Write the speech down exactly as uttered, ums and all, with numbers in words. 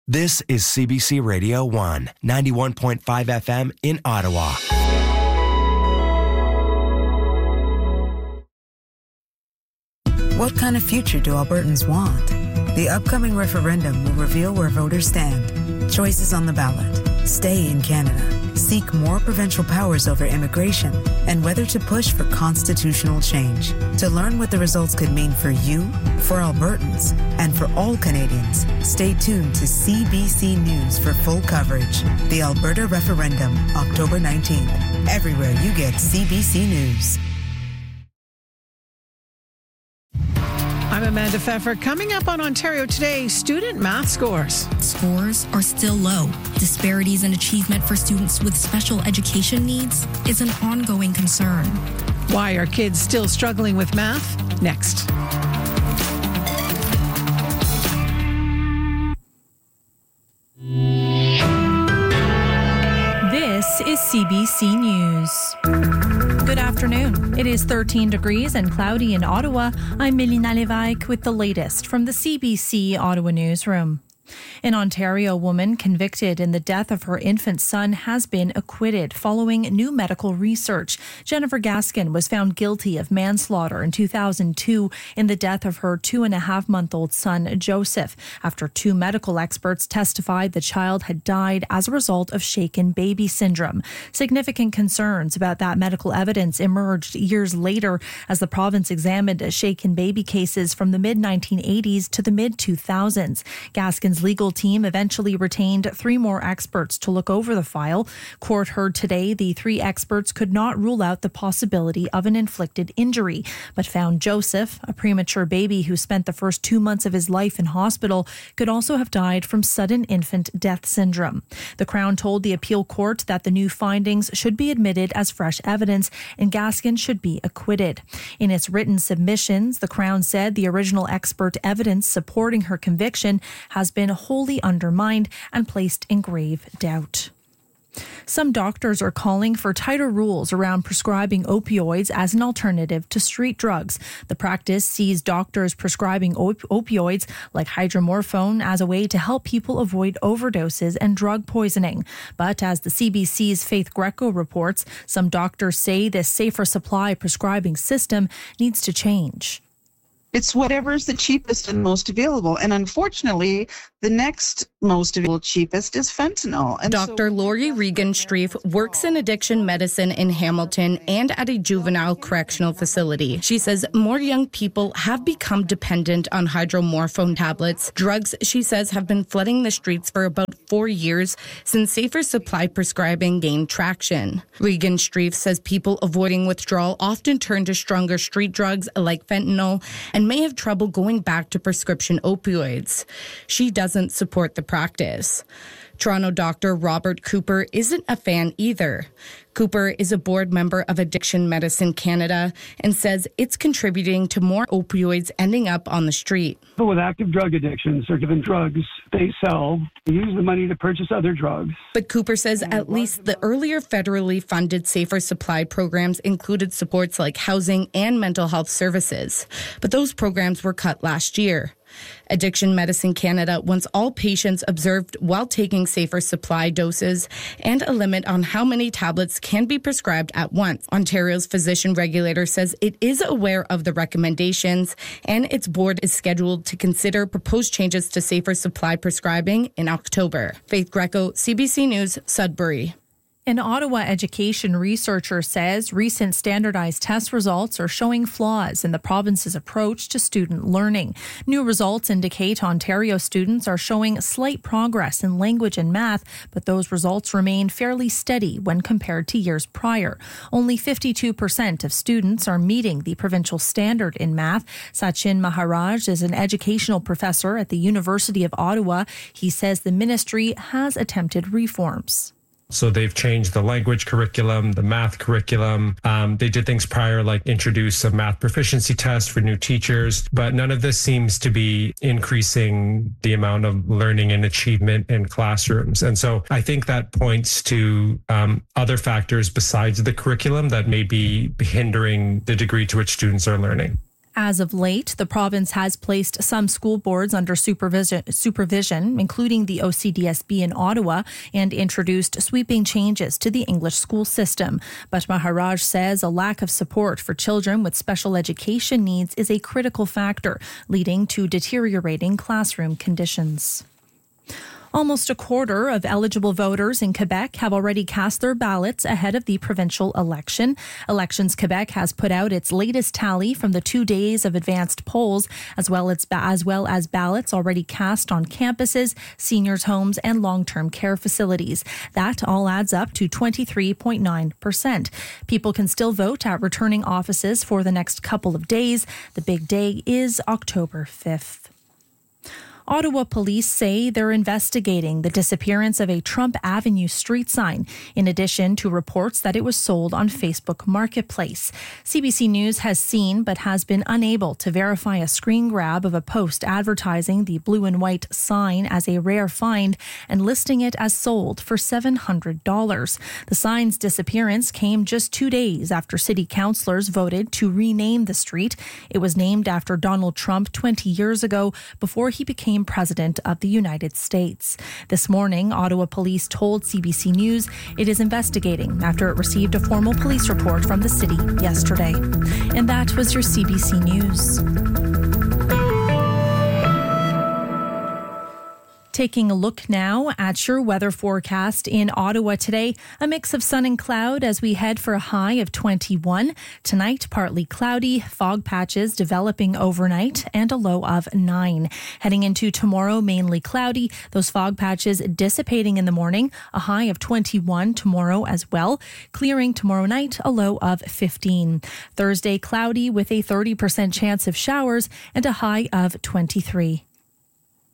This is C B C Radio one, ninety-one point five F M in Ottawa. What kind of future do Albertans want? The upcoming referendum will reveal where voters stand. Choices on the ballot. Stay in Canada. Seek more provincial powers over immigration, and whether to push for constitutional change. To learn what the results could mean for you, for Albertans, and for all Canadians, stay tuned to C B C News for full coverage. The Alberta Referendum, October nineteenth. Everywhere you get C B C News. I'm Amanda Pfeffer. Coming up on Ontario Today, student math scores. Scores are still low. Disparities in achievement for students with special education needs is an ongoing concern. Why are kids still struggling with math? Next. This is C B C News. Good afternoon. It is thirteen degrees and cloudy in Ottawa. I'm Melina Lévesque with the latest from the C B C Ottawa newsroom. An Ontario woman convicted in the death of her infant son has been acquitted following new medical research. Jennifer Gaskin was found guilty of manslaughter in two thousand two in the death of her two and a half month old son, Joseph, after two medical experts testified the child had died as a result of shaken baby syndrome. Significant concerns about that medical evidence emerged years later as the province examined shaken baby cases from the mid nineteen eighties to the mid two thousands. Gaskin's legal team eventually retained three more experts to look over the file. Court heard today the three experts could not rule out the possibility of an inflicted injury, but found Joseph, a premature baby who spent the first two months of his life in hospital, could also have died from sudden infant death syndrome. The Crown told the appeal court that the new findings should be admitted as fresh evidence and Gaskin should be acquitted. In its written submissions, the Crown said the original expert evidence supporting her conviction has been wholly undermined and placed in grave doubt. Some doctors are calling for tighter rules around prescribing opioids as an alternative to street drugs. The practice sees doctors prescribing op- opioids like hydromorphone as a way to help people avoid overdoses and drug poisoning. But as the C B C's Faith Greco reports, some doctors say this safer supply prescribing system needs to change. It's whatever's the cheapest and most available. And unfortunately, the next most available cheapest is fentanyl. And Doctor So- Lori Regan-Streif works in addiction medicine in Hamilton and at a juvenile correctional facility. She says more young people have become dependent on hydromorphone tablets. Drugs, she says, have been flooding the streets for about four years since safer supply prescribing gained traction. Regan-Streif says people avoiding withdrawal often turn to stronger street drugs like fentanyl and may have trouble going back to prescription opioids. She doesn't support the practice. Toronto doctor Robert Cooper isn't a fan either. Cooper is a board member of Addiction Medicine Canada and says it's contributing to more opioids ending up on the street. People with active drug addictions are given drugs they sell, they use the money to purchase other drugs. But Cooper says at least the earlier federally funded safer supply programs included supports like housing and mental health services. But those programs were cut last year. Addiction Medicine Canada wants all patients observed while taking safer supply doses and a limit on how many tablets can be prescribed at once. Ontario's physician regulator says it is aware of the recommendations and its board is scheduled to consider proposed changes to safer supply prescribing in October. Faith Greco, C B C News, Sudbury. An Ottawa education researcher says recent standardized test results are showing flaws in the province's approach to student learning. New results indicate Ontario students are showing slight progress in language and math, but those results remain fairly steady when compared to years prior. Only fifty-two percent of students are meeting the provincial standard in math. Sachin Maharaj is an educational professor at the University of Ottawa. He says the ministry has attempted reforms. So they've changed the language curriculum, the math curriculum. Um, they did things prior, like introduce a math proficiency test for new teachers, but none of this seems to be increasing the amount of learning and achievement in classrooms. And so I think that points to um, other factors besides the curriculum that may be hindering the degree to which students are learning. As of late, the province has placed some school boards under supervision, supervision, including the O C D S B in Ottawa, and introduced sweeping changes to the English school system. But Maharaj says a lack of support for children with special education needs is a critical factor, leading to deteriorating classroom conditions. Almost a quarter of eligible voters in Quebec have already cast their ballots ahead of the provincial election. Elections Quebec has put out its latest tally from the two days of advanced polls, as well as, as well as ballots already cast on campuses, seniors' homes, and long-term care facilities. That all adds up to twenty-three point nine percent. People can still vote at returning offices for the next couple of days. The big day is October fifth. Ottawa police say they're investigating the disappearance of a Trump Avenue street sign, in addition to reports that it was sold on Facebook Marketplace. C B C News has seen but has been unable to verify a screen grab of a post advertising the blue and white sign as a rare find and listing it as sold for seven hundred dollars. The sign's disappearance came just two days after city councillors voted to rename the street. It was named after Donald Trump twenty years ago, before he became President of the United States. This morning, Ottawa police told C B C News it is investigating after it received a formal police report from the city yesterday. And that was your C B C News. Taking a look now at your weather forecast in Ottawa today. A mix of sun and cloud as we head for a high of twenty-one. Tonight, partly cloudy, fog patches developing overnight, and a low of nine. Heading into tomorrow, mainly cloudy. Those fog patches dissipating in the morning. A high of twenty-one tomorrow as well. Clearing tomorrow night, a low of fifteen. Thursday, cloudy with a thirty percent chance of showers and a high of twenty-three.